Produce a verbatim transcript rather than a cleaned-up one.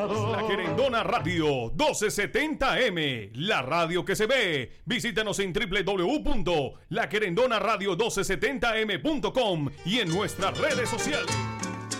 La Querendona Radio doce setenta M, la radio que se ve. Visítanos en w w w punto la querendona radio doce setenta m punto com y en nuestras redes sociales.